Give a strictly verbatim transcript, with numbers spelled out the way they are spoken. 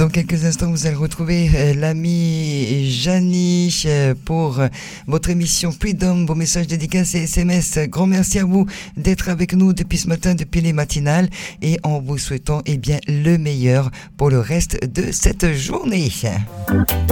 Dans quelques instants, vous allez retrouver euh, l'ami Janie euh, pour euh, votre émission Freedom, vos messages dédicaces et S M S. Grand merci à vous d'être avec nous depuis ce matin, depuis les matinales, et en vous souhaitant eh bien, le meilleur pour le reste de cette journée.